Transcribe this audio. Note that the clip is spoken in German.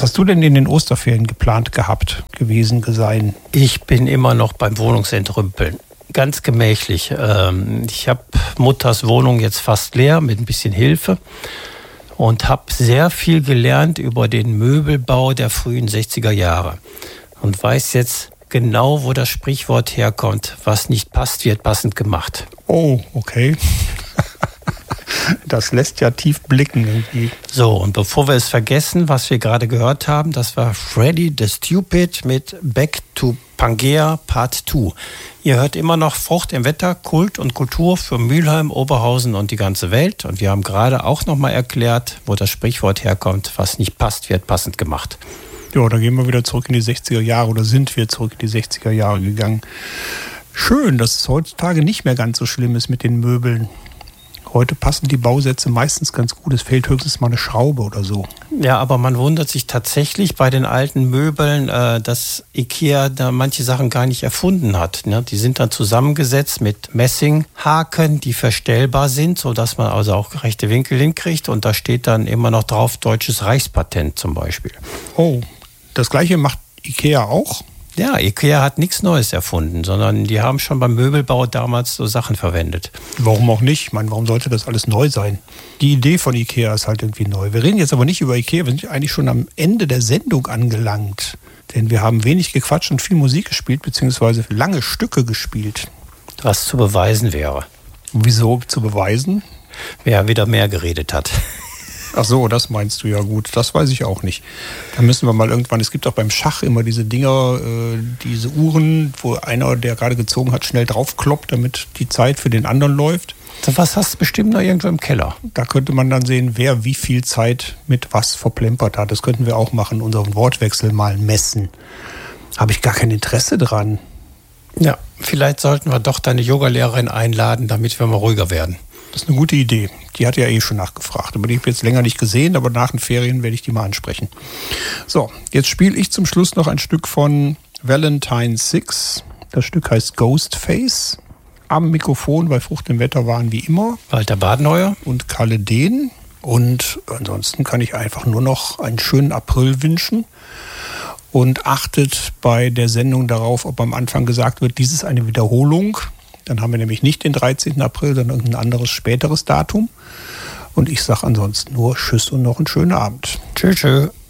hast du denn in den Osterferien geplant gehabt, gewesen, sein? Ich bin immer noch beim Wohnungsentrümpeln. Ganz gemächlich. Ich habe Mutters Wohnung jetzt fast leer mit ein bisschen Hilfe und habe sehr viel gelernt über den Möbelbau der frühen 60er Jahre und weiß jetzt genau, wo das Sprichwort herkommt: Was nicht passt, wird passend gemacht. Oh, okay. Das lässt ja tief blicken irgendwie. So, und bevor wir es vergessen, was wir gerade gehört haben, das war Freddy the Stupid mit Back to Pangea Part 2. Ihr hört immer noch Frucht im Wetter, Kult und Kultur für Mülheim, Oberhausen und die ganze Welt. Und wir haben gerade auch nochmal erklärt, wo das Sprichwort herkommt: Was nicht passt, wird passend gemacht. Ja, da gehen wir wieder zurück in die 60er Jahre oder sind wir zurück in die 60er Jahre gegangen. Schön, dass es heutzutage nicht mehr ganz so schlimm ist mit den Möbeln. Heute passen die Bausätze meistens ganz gut. Es fehlt höchstens mal eine Schraube oder so. Ja, aber man wundert sich tatsächlich bei den alten Möbeln, dass IKEA da manche Sachen gar nicht erfunden hat. Ne? Die sind dann zusammengesetzt mit Messinghaken, die verstellbar sind, sodass man also auch rechte Winkel hinkriegt. Und da steht dann immer noch drauf Deutsches Reichspatent zum Beispiel. Oh, das Gleiche macht IKEA auch? Ja, IKEA hat nichts Neues erfunden, sondern die haben schon beim Möbelbau damals so Sachen verwendet. Warum auch nicht? Ich meine, warum sollte das alles neu sein? Die Idee von IKEA ist halt irgendwie neu. Wir reden jetzt aber nicht über IKEA, wir sind eigentlich schon am Ende der Sendung angelangt. Denn wir haben wenig gequatscht und viel Musik gespielt, beziehungsweise lange Stücke gespielt. Was zu beweisen wäre. Wieso zu beweisen? Wer wieder mehr geredet hat. Ach so, das meinst du, ja gut. Das weiß ich auch nicht. Da müssen wir mal irgendwann, es gibt auch beim Schach immer diese Dinger, diese Uhren, wo einer, der gerade gezogen hat, schnell draufkloppt, damit die Zeit für den anderen läuft. Was hast du bestimmt noch irgendwo im Keller? Da könnte man dann sehen, wer wie viel Zeit mit was verplempert hat. Das könnten wir auch machen, unseren Wortwechsel mal messen. Habe ich gar kein Interesse dran. Ja, vielleicht sollten wir doch deine Yogalehrerin einladen, damit wir mal ruhiger werden. Das ist eine gute Idee. Die hat ja eh schon nachgefragt. Aber die habe ich jetzt länger nicht gesehen, aber nach den Ferien werde ich die mal ansprechen. So, jetzt spiele ich zum Schluss noch ein Stück von Valentine Six. Das Stück heißt Ghostface. Am Mikrofon bei Frucht im Wetter waren wie immer Walter Badenheuer und Kalle Dehn. Und ansonsten kann ich einfach nur noch einen schönen April wünschen. Und achtet bei der Sendung darauf, ob am Anfang gesagt wird, dies ist eine Wiederholung. Dann haben wir nämlich nicht den 13. April, sondern irgendein anderes, späteres Datum. Und ich sage ansonsten nur Tschüss und noch einen schönen Abend. Tschüss.